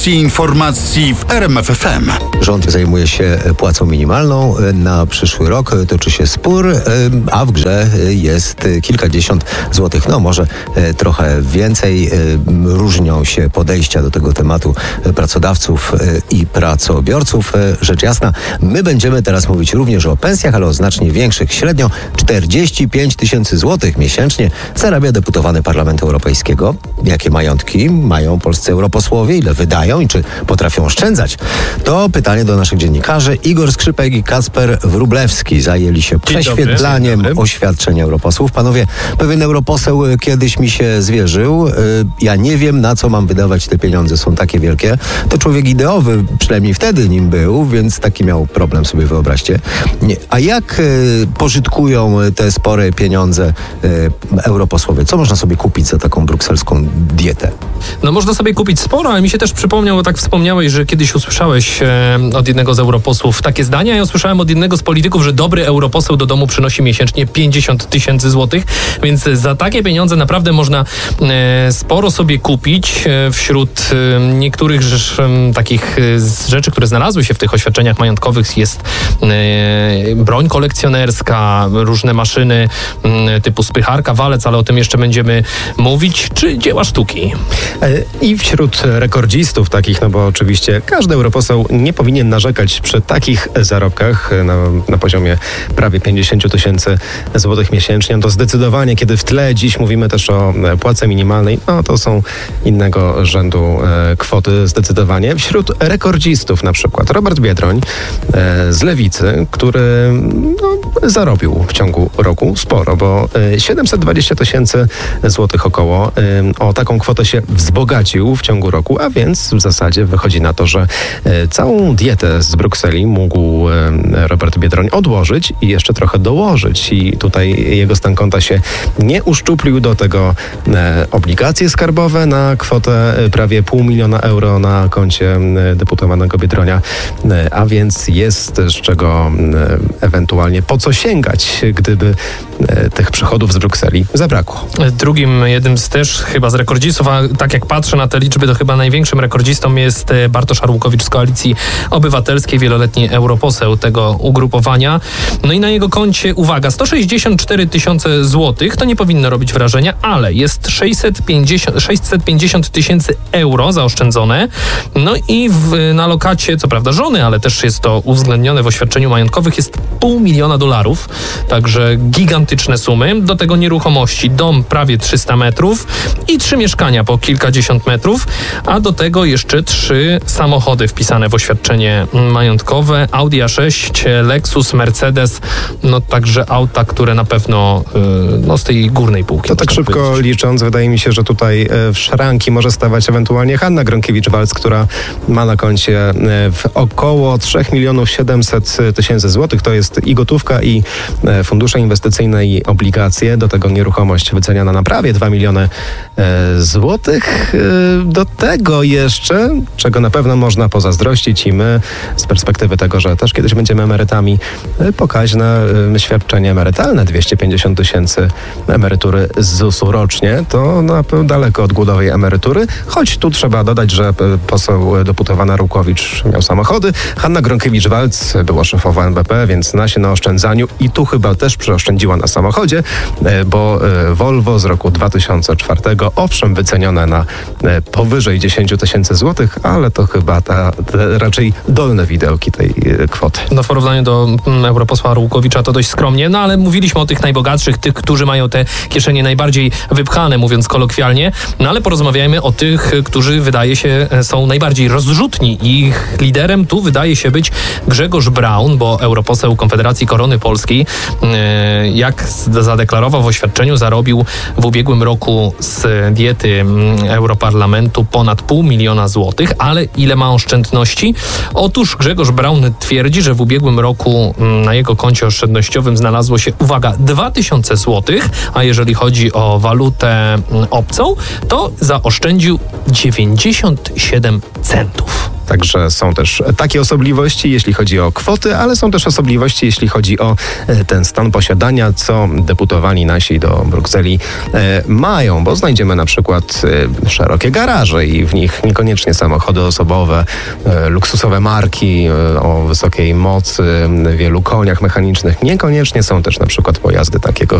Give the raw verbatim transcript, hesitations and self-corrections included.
Informacji w R M F F M. Rząd zajmuje się płacą minimalną. Na przyszły rok toczy się spór, a w grze jest kilkadziesiąt złotych. No może trochę więcej. Różnią się podejścia do tego tematu pracodawców i pracobiorców. Rzecz jasna, my będziemy teraz mówić również o pensjach, ale o znacznie większych. Średnio czterdzieści pięć tysięcy złotych miesięcznie zarabia deputowany Parlamentu Europejskiego. Jakie majątki mają polscy europosłowie? Ile wydają i czy potrafią oszczędzać? To pytanie do naszych dziennikarzy. Igor Skrzypek i Kacper Wróblewski zajęli się Dzień prześwietlaniem dobry. oświadczeń europosłów. Panowie, pewien europoseł kiedyś mi się zwierzył. Ja nie wiem, na co mam wydawać te pieniądze. Są takie wielkie. To człowiek ideowy, przynajmniej wtedy nim był, więc taki miał problem, sobie wyobraźcie. A jak pożytkują te spore pieniądze europosłowie? Co można sobie kupić za taką brukselską dietę? No można sobie kupić sporo, ale mi się też przypomniał, bo tak wspomniałeś, że kiedyś usłyszałeś e, od jednego z europosłów takie zdania. Ja usłyszałem od jednego z polityków, że dobry europoseł do domu przynosi miesięcznie pięćdziesiąt tysięcy złotych, więc za takie pieniądze naprawdę można e, sporo sobie kupić. E, wśród e, niektórych rzecz, e, takich e, rzeczy, które znalazły się w tych oświadczeniach majątkowych jest e, broń kolekcjonerska, różne maszyny e, typu spycharka, walec, ale o tym jeszcze będziemy mówić, czy dzieła sztuki. I wśród rekordzistów takich, no bo oczywiście każdy europoseł nie powinien narzekać przy takich zarobkach na, na poziomie prawie pięćdziesiąt tysięcy złotych miesięcznie, to zdecydowanie, kiedy w tle dziś mówimy też o płacy minimalnej, no to są innego rzędu e, kwoty zdecydowanie. Wśród rekordzistów na przykład Robert Biedroń e, z Lewicy, który no, zarobił w ciągu roku sporo, bo e, siedemset dwadzieścia tysięcy złotych około. E, o taką kwotę się wzbogacił w ciągu roku, a więc w zasadzie wychodzi na to, że e, całą dietę z Brukseli mógł e, Robert Biedroń odłożyć i jeszcze trochę dołożyć. I tutaj jego stan konta się nie uszczuplił. Do tego e, obligacje skarbowe na kwotę e, prawie pół miliona euro na koncie e, deputowanego Biedronia, e, a więc jest z czego e, ewentualnie po co sięgać, gdyby e, tych przychodów z Brukseli zabrakło. Drugim, jednym z też chyba z rekordzistów, a tak jak patrzę na te liczby, to chyba największym rekordzistą jest Bartosz Arłukowicz z Koalicji Obywatelskiej, wieloletni europoseł tego ugrupowania. No i na jego koncie, uwaga, sto sześćdziesiąt cztery tysiące złotych, to nie powinno robić wrażenia, ale jest sześćset pięćdziesiąt tysięcy euro zaoszczędzone. No i w, na lokacie, co prawda żony, ale też jest to uwzględnione w oświadczeniu majątkowym, jest pół miliona dolarów, także gigantyczne sumy. Do tego nieruchomości, dom prawie trzysta metrów i trzy mieszkania po kilkadziesiąt metrów, a do tego jeszcze trzy samochody wpisane w oświadczenie majątkowe. Audi A sześć, Lexus, Mercedes, no także auta, które na pewno no, z tej górnej półki. To tak szybko powiedzieć. Licząc, wydaje mi się, że tutaj w szranki może stawać ewentualnie Hanna Gronkiewicz-Waltz, która ma na koncie w około trzy miliony siedemset tysięcy złotych. To jest i gotówka, i fundusze inwestycyjne, i obligacje. Do tego nieruchomość wyceniana na prawie dwa miliony złotych. Do tego jeszcze, czego na pewno można pozazdrościć i my z perspektywy tego, że też kiedyś będziemy emerytami, pokaźne świadczenie emerytalne, dwieście pięćdziesiąt tysięcy emerytury z zusu rocznie, to na pewno daleko od głodowej emerytury, choć tu trzeba dodać, że poseł deputowana Arłukowicz miał samochody, Hanna Gronkiewicz-Waltz była szefowa N B P, więc na się na oszczędzaniu i tu chyba też przeoszczędziła na samochodzie, bo Volvo z roku dwa tysiące czwartego, owszem, wycenione na powyżej dziesięć tysięcy złotych, ale to chyba ta, te raczej dolne widełki tej kwoty. No w porównaniu do mm, europosła Arłukowicza to dość skromnie, no ale mówiliśmy o tych najbogatszych, tych, którzy mają te kieszenie najbardziej wypchane, mówiąc kolokwialnie, no ale porozmawiajmy o tych, którzy wydaje się są najbardziej rozrzutni i ich liderem tu wydaje się być Grzegorz Braun, bo europoseł Konfederacji Korony Polskiej, e, jak zadeklarował w oświadczeniu, zarobił w ubiegłym roku z diety Europarlamentu ponad pół miliona złotych, ale ile ma oszczędności? Otóż Grzegorz Braun twierdzi, że w ubiegłym roku na jego koncie oszczędnościowym znalazło się, uwaga, dwa tysiące złotych, a jeżeli chodzi o walutę obcą, to zaoszczędził dziewięćdziesiąt siedem centów. Także są też takie osobliwości, jeśli chodzi o kwoty, ale są też osobliwości, jeśli chodzi o ten stan posiadania, co deputowani nasi do Brukseli mają, bo znajdziemy na przykład szerokie garaże i w nich niekoniecznie samochody osobowe, luksusowe marki o wysokiej mocy, wielu koniach mechanicznych. Niekoniecznie są też na przykład pojazdy takiego